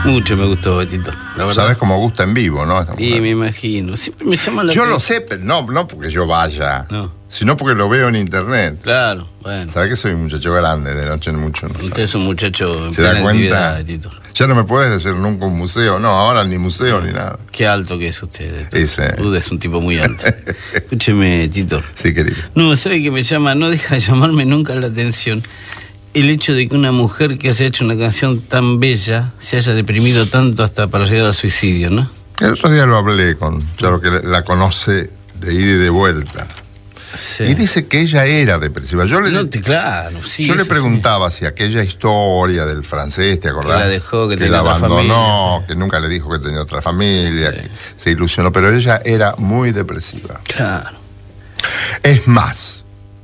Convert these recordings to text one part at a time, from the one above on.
Mucho me gustó, Betito, la verdad. Sabes cómo gusta en vivo, ¿no? Y me imagino. Siempre me llama la Yo atención. lo sé, pero no porque yo vaya, No. sino porque lo veo en internet. Claro, bueno. Sabes que soy un muchacho grande, de noche mucho. No Usted es un muchacho en ¿Se da plena cuenta? actividad, Betito. Ya no me puedes decir nunca un museo, no, ahora ni museo ni nada. Qué alto que es usted, Betito. Ese. Usted es un tipo muy alto. Escúcheme, Tito. Sí, querido. No, ¿sabe qué me llama? No deja de llamarme nunca la atención el hecho de que una mujer que haya hecho una canción tan bella se haya deprimido tanto hasta para llegar al suicidio, ¿no? El otro día lo hablé con Charo, que la conoce de ida y de vuelta. Sí. Y dice que ella era depresiva. Yo le, Claro, sí. yo le eso preguntaba si aquella historia del francés, ¿te acordás? Que la dejó, que que tenía la otra abandonó, familia. que nunca le dijo que tenía otra familia, Sí. que se ilusionó, pero ella era muy depresiva. sí. Claro, Es más,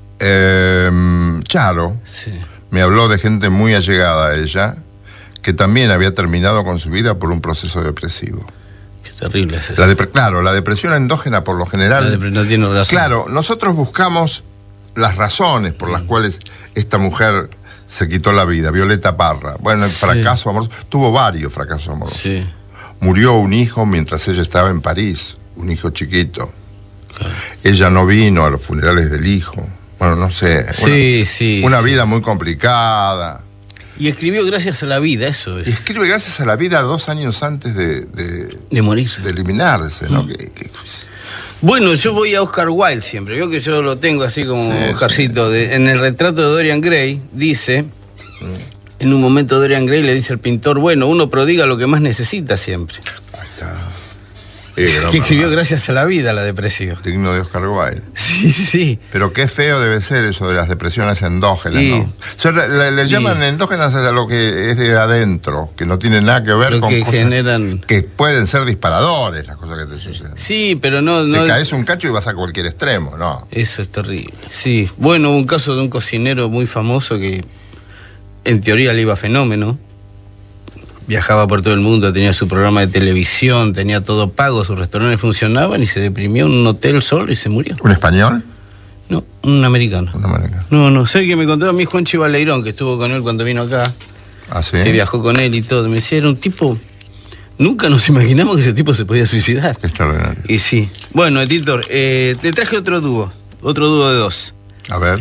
Charo sí. me habló de gente muy allegada a ella que también había terminado con su vida por un proceso depresivo. Qué terrible es eso. Claro, la depresión endógena por lo general. No tiene razón. Claro, nosotros buscamos las razones por las cuales esta mujer se quitó la vida, Violeta Parra. Bueno, el fracaso amoroso, tuvo varios fracasos amorosos. Sí, Murió un hijo mientras ella estaba en París, un hijo chiquito. claro. Ella no vino a los funerales del hijo. Bueno, no sé. Una vida muy complicada. Y escribió Gracias a la vida, eso es. Y escribe Gracias a la vida 2 años antes de morirse. de eliminarse, ¿no? Bueno, yo voy a Oscar Wilde siempre. Veo que yo lo tengo así como Oscarcito. En el retrato de Dorian Gray, dice... En un momento Dorian Gray le dice al pintor, bueno, uno prodiga lo que más necesita siempre. Ahí está. Que escribió Gracias a la vida, la depresión. Digno de Oscar Wilde. Sí, sí. Pero qué feo debe ser eso de las depresiones endógenas, Sí. ¿no? O sea, le llaman endógenas a lo que es de adentro, que no tiene nada que ver Lo con que cosas generan... que pueden ser disparadores, las cosas que te suceden. Sí, pero no... Te caes un cacho y vas a cualquier extremo, ¿no? Eso es terrible. Sí. Bueno, hubo un caso de un cocinero muy famoso que en teoría le iba fenómeno. Viajaba por todo el mundo, tenía su programa de televisión, tenía todo pago, sus restaurantes funcionaban y se deprimió en un hotel solo y se murió. ¿Un español? No, un americano. Un americano. No, sé que me contaba a mí Juan Chivaleirón, que estuvo con él cuando vino acá, ¿Ah, sí? que viajó con él y todo. Me decía, era un tipo... Nunca nos imaginamos que ese tipo se podía suicidar. Qué extraordinario. Y sí. Bueno, Editor, te traje otro dúo de 2. A ver.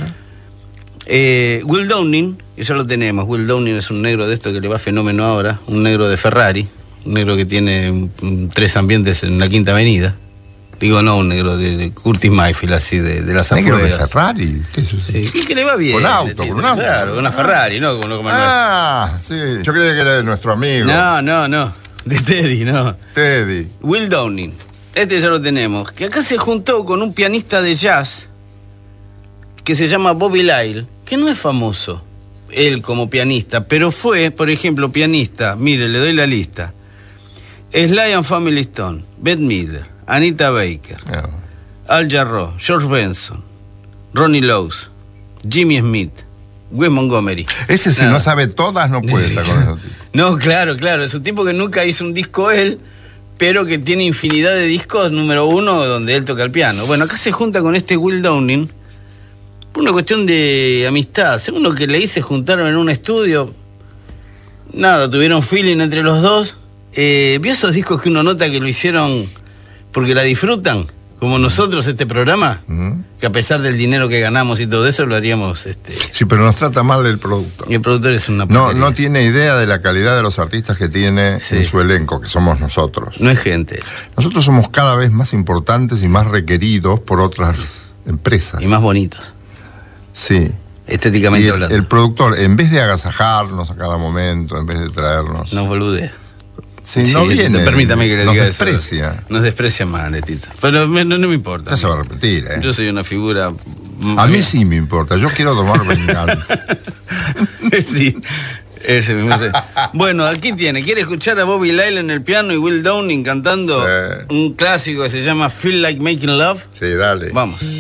Will Downing, que ya lo tenemos. Will Downing es un negro de esto que le va fenómeno ahora, un negro de Ferrari, un negro que tiene 3 ambientes en la Quinta Avenida. Digo, no, un negro de Curtis Mayfield, así, de las ¿Negro de afueras. Ferrari? ¿Qué es eso? Sí, y que le va bien. Con auto, Editor, con un auto. Claro, con una Ferrari, ¿no? Como Ah, sí. Yo creía que era de nuestro amigo. No. De Teddy, no. Teddy. Will Downing. Este ya lo tenemos. Que acá se juntó con un pianista de jazz que se llama Bobby Lyle, que no es famoso, él como pianista, pero fue, por ejemplo, pianista, mire, le doy la lista. Sly and Family Stone, Bette Midler, Anita Baker, No. Al Jarreau, George Benson, Ronnie Lowes, Jimmy Smith, Wes Montgomery. Ese si Nada. no sabe todas no puede estar con esos tipos. No, claro, es un tipo que nunca hizo un disco él, pero que tiene infinidad de discos número 1 donde él toca el piano. Bueno, acá se junta con este Will Downing por una cuestión de amistad. Según lo que leí, se juntaron en un estudio. Nada, tuvieron feeling entre los dos. ¿Vio esos discos que uno nota que lo hicieron porque la disfrutan? Como nosotros este programa, que a pesar del dinero que ganamos y todo eso, lo haríamos... Sí, pero nos trata mal el productor. El productor es una No, porquería. no tiene idea de la calidad de los artistas que tiene Sí. en su elenco, que somos nosotros. No es gente. Nosotros somos cada vez más importantes y más requeridos por otras empresas. Y más bonitos, Sí. estéticamente Y hablando. el productor, en vez de agasajarnos a cada momento, en vez de traernos... Nos boludea. Si no Sí, viene, permítame que le nos diga eso. desprecia. Nos desprecia más, Letito. Pero no me importa. Ya se va a repetir, ¿eh? Yo soy una figura... A mí sí me importa, yo quiero tomar venganza. Sí. Ese mismo. Bueno, aquí tiene. ¿Quiere escuchar a Bobby Lyle en el piano y Will Downing cantando Sí. un clásico que se llama Feel Like Making Love? Sí, dale. Vamos.